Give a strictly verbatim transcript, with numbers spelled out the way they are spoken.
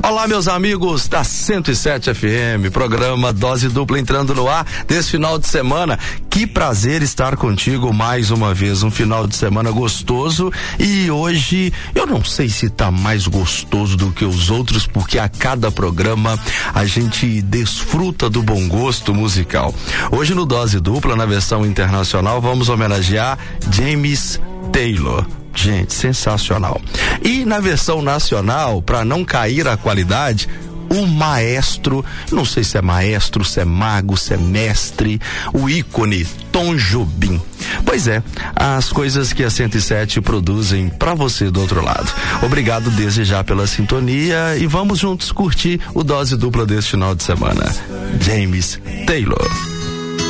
Olá, meus amigos da cento e sete F M, programa Dose Dupla entrando no ar desse final de semana. Que prazer estar contigo mais uma vez, um final de semana gostoso, e hoje eu não sei se tá mais gostoso do que os outros, porque a cada programa a gente desfruta do bom gosto musical. Hoje no Dose Dupla, na versão internacional, vamos homenagear James Taylor. Gente, sensacional. E na versão nacional, para não cair a qualidade, o maestro, não sei se é maestro, se é mago, se é mestre, o ícone Tom Jobim. Pois é, as coisas que a cento e sete produzem para você do outro lado. Obrigado desde já pela sintonia e vamos juntos curtir o Dose Dupla deste final de semana. James Taylor.